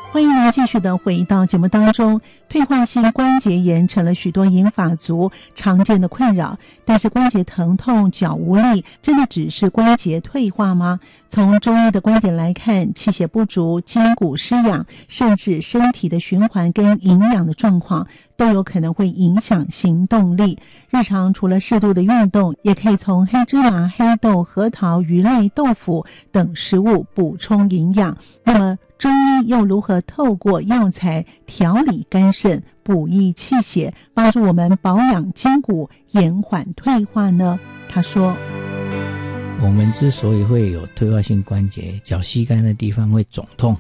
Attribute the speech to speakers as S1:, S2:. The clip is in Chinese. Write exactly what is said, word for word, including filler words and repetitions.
S1: 欢迎您继续的回到节目当中。退化性关节炎成了许多银发族常见的困扰，但是关节疼痛、脚无力，真的只是关节退化吗？从中医的观点来看，气血不足、筋骨失养，甚至身体的循环跟营养的状况，都有可能会影响行动力。日常除了适度的运动，也可以从黑芝麻、黑豆、核桃、鱼类、豆腐等食物补充营养。那么中医又如何透过药材调理肝肾、补益气血，帮助我们保养筋骨、延缓退化呢？他说，
S2: 我们之所以会有退化性关节，脚膝盖的地方会肿痛，